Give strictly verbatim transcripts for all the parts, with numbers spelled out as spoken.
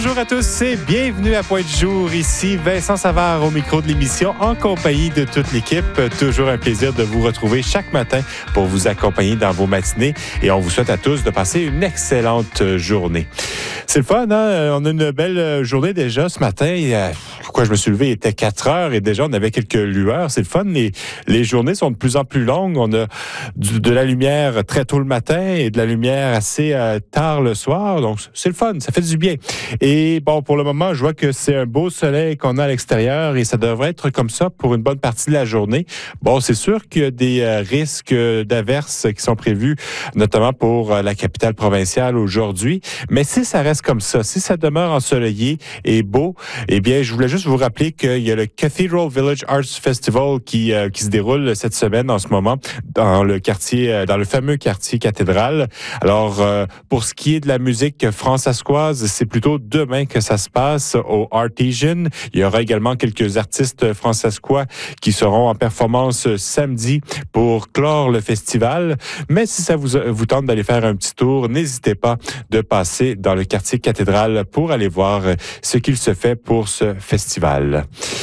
Bonjour à tous et bienvenue à Point de jour. Ici Vincent Savard au micro de l'émission en compagnie de toute l'équipe. Toujours un plaisir de vous retrouver chaque matin pour vous accompagner dans vos matinées et on vous souhaite à tous de passer une excellente journée. C'est le fun, hein? On a une belle journée déjà ce matin. Pourquoi je me suis levé, il était quatre heures et déjà on avait quelques lueurs. C'est le fun. Les, les journées sont de plus en plus longues. On a du, de la lumière très tôt le matin et de la lumière assez euh, tard le soir. Donc, c'est le fun. Ça fait du bien. Et bon, pour le moment, je vois que c'est un beau soleil qu'on a à l'extérieur et ça devrait être comme ça pour une bonne partie de la journée. Bon, c'est sûr qu'il y a des euh, risques d'averses qui sont prévus, notamment pour euh, la capitale provinciale aujourd'hui. Mais si ça reste comme ça, si ça demeure ensoleillé et beau, eh bien, je voulais juste vous rappeler qu'il y a le Cathedral Village Arts Festival qui, euh, qui se déroule cette semaine en ce moment dans le quartier, euh, dans le fameux quartier cathédrale. Alors, euh, pour ce qui est de la musique françaiscoise, c'est plutôt demain que ça se passe au Artesian. Il y aura également quelques artistes françaiscois qui seront en performance samedi pour clore le festival. Mais si ça vous, vous tente d'aller faire un petit tour, n'hésitez pas de passer dans le quartier cathédrale pour aller voir ce qu'il se fait pour ce festival.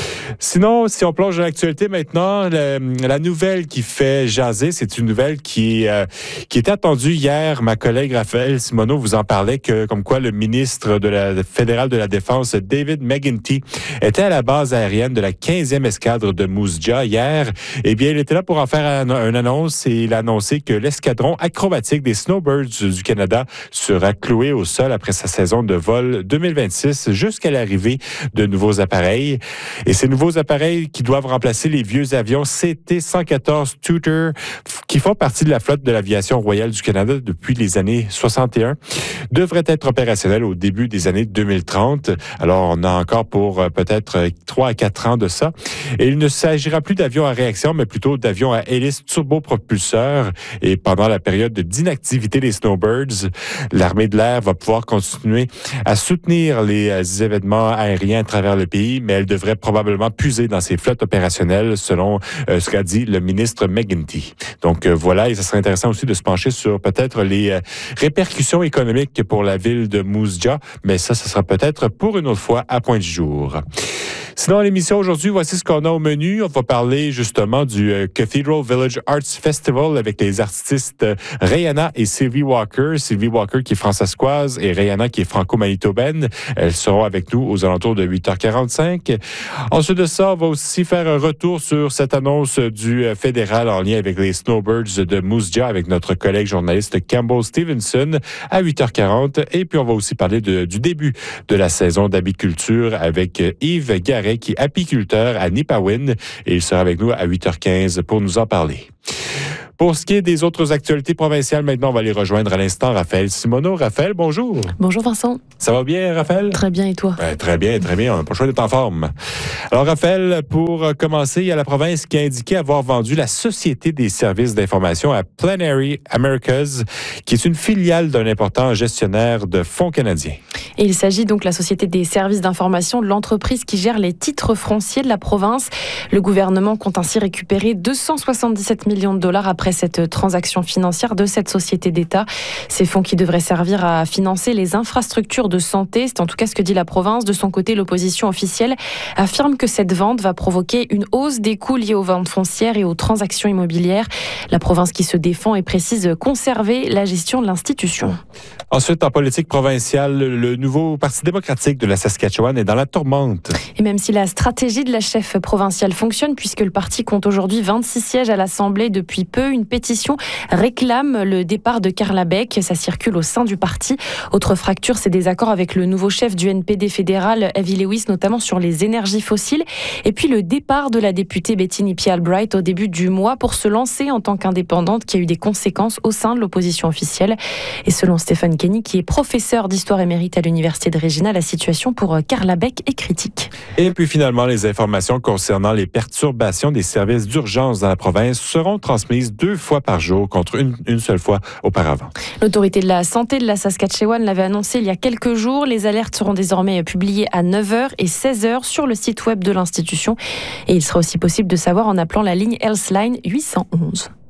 Sinon, si on plonge dans l'actualité maintenant, la, la nouvelle qui fait jaser, c'est une nouvelle qui, euh, qui était attendue hier. Ma collègue Raphaël Simoneau vous en parlait, que comme quoi le ministre de la fédéral de la Défense, David McGuinty, était à la base aérienne de la quinzième escadre de Moose Jaw hier. Eh bien, il était là pour en faire une un annonce et il a annoncé que l'escadron acrobatique des Snowbirds du Canada sera cloué au sol après sa saison de vol deux mille vingt-six jusqu'à l'arrivée de nouveaux appareils. Et ces nouveaux appareils qui doivent remplacer les vieux avions C T cent quatorze Tutor qui font partie de la flotte de l'aviation royale du Canada depuis les années soixante et un devraient être opérationnels au début des années deux mille trente. Alors, on a encore pour euh, peut-être trois à quatre ans de ça. Et il ne s'agira plus d'avions à réaction, mais plutôt d'avions à hélice turbopropulseurs. Et pendant la période d'inactivité des Snowbirds, l'armée de l'air va pouvoir continuer à soutenir les euh, événements aériens à travers le pays, mais elle devrait probablement puiser dans ses flottes opérationnelles, selon euh, ce qu'a dit le ministre McGuinty. Donc euh, voilà, et ça serait intéressant aussi de se pencher sur peut-être les euh, répercussions économiques pour la ville de Moose Jaw, mais ça, ce sera peut-être pour une autre fois à Point du jour. Sinon, à l'émission aujourd'hui, voici ce qu'on a au menu. On va parler justement du euh, Cathedral Village Arts Festival avec les artistes euh, Rihanna et Sylvie Walker. Sylvie Walker qui est françaiscoise et Rihanna qui est franco-manitobaine. Elles seront avec nous aux alentours de huit heures quarante-cinq. Ensuite de ça, on va aussi faire un retour sur cette annonce du euh, fédéral en lien avec les Snowbirds de Moose Jaw avec notre collègue journaliste Campbell Stevenson à huit heures quarante. Et puis, on va aussi parler de, du début de la saison d'apiculture avec euh, Yves Garret, qui est apiculteur à Nipawin, et il sera avec nous à huit heures quinze pour nous en parler. Pour ce qui est des autres actualités provinciales, maintenant, on va les rejoindre à l'instant. Raphaël Simoneau. Raphaël, bonjour. Bonjour Vincent. Ça va bien, Raphaël? Très bien, et toi? Ben, très bien, très bien. On n'a pas le choix d'être en forme. Alors, Raphaël, pour commencer, il y a la province qui a indiqué avoir vendu la Société des services d'information à Plenary Americas, qui est une filiale d'un important gestionnaire de fonds canadiens. Et il s'agit donc de la Société des services d'information de l'entreprise qui gère les titres fonciers de la province. Le gouvernement compte ainsi récupérer deux cent soixante-dix-sept millions de dollars après cette transaction financière de cette société d'État. Ces fonds qui devraient servir à financer les infrastructures de santé, c'est en tout cas ce que dit la province. De son côté, l'opposition officielle affirme que cette vente va provoquer une hausse des coûts liés aux ventes foncières et aux transactions immobilières. La province qui se défend et précise conserver la gestion de l'institution. Ensuite, en politique provinciale, le nouveau Parti démocratique de la Saskatchewan est dans la tourmente. Et même si la stratégie de la chef provinciale fonctionne, puisque le parti compte aujourd'hui vingt-six sièges à l'Assemblée depuis peu, une pétition réclame le départ de Carla Beck. Ça circule au sein du parti. Autre fracture, c'est des accords avec le nouveau chef du N P D fédéral, Avi Lewis, notamment sur les énergies fossiles. Et puis le départ de la députée Betty Nipi-Albright au début du mois pour se lancer en tant qu'indépendante, qui a eu des conséquences au sein de l'opposition officielle. Et selon Stéphane Kenny, qui est professeur d'histoire émérite à l'Université de Regina, la situation pour Carla Beck est critique. Et puis finalement, les informations concernant les perturbations des services d'urgence dans la province seront transmises deux fois par jour contre une, une seule fois auparavant. L'autorité de la santé de la Saskatchewan l'avait annoncé il y a quelques jours. Les alertes seront désormais publiées à neuf heures et seize heures sur le site web de l'institution. Et il sera aussi possible de savoir en appelant la ligne Healthline huit cent onze.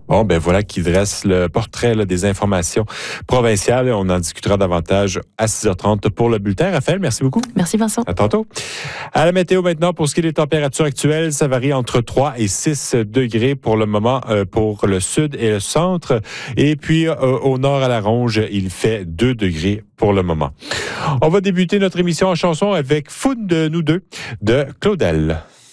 Bon, ben voilà qui dresse le portrait là, des informations provinciales. On en discutera davantage à six heures trente pour le bulletin. Raphaël, merci beaucoup. Merci Vincent. À tantôt. À la météo maintenant, pour ce qui est des températures actuelles, ça varie entre trois et six degrés pour le moment euh, pour le sud et le centre. Et puis euh, au nord à la Ronge, il fait deux degrés pour le moment. On va débuter notre émission en chanson avec Food de nous deux de Claudel.